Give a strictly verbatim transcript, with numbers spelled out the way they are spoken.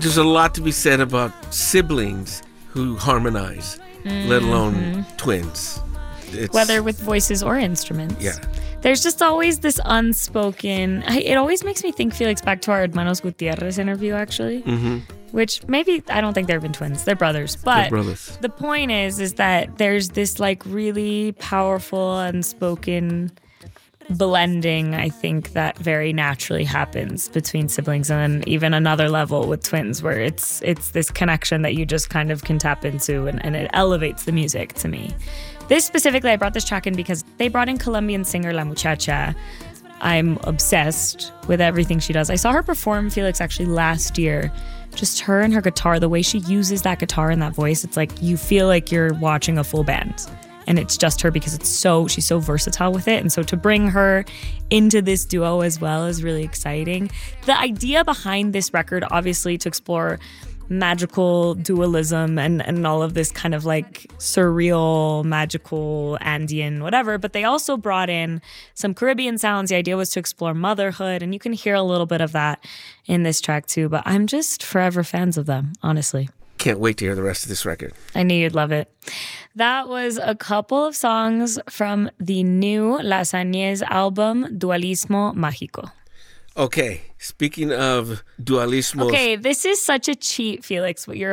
there's a lot to be said about siblings who harmonize, mm-hmm. let alone twins. It's, whether with voices or instruments. Yeah. There's just always this unspoken... It always makes me think, Felix, back to our Hermanos Gutierrez interview, actually. Mm-hmm. Which maybe... I don't think they've been twins. They're brothers. But They're brothers. The point is, is that there's this like really powerful, unspoken blending, I think, that very naturally happens between siblings, and then even another level with twins where it's it's this connection that you just kind of can tap into, and, and it elevates the music to me. This specifically, I brought this track in because they brought in Colombian singer La Muchacha. I'm obsessed with everything she does. I saw her perform, Felix, actually last year. Just her and her guitar, the way she uses that guitar and that voice, it's like you feel like you're watching a full band. And it's just her because it's so she's so versatile with it. And so to bring her into this duo as well is really exciting. The idea behind this record, obviously, to explore magical dualism and, and all of this kind of like surreal, magical, Andean, whatever. But they also brought in some Caribbean sounds. The idea was to explore motherhood, and you can hear a little bit of that in this track too. But I'm just forever fans of them, honestly. Can't wait to hear the rest of this record. I knew you'd love it. That was a couple of songs from the new Las Añez album, Dualismo Mágico. Okay, speaking of dualismo. Okay, this is such a cheat, Felix, what you're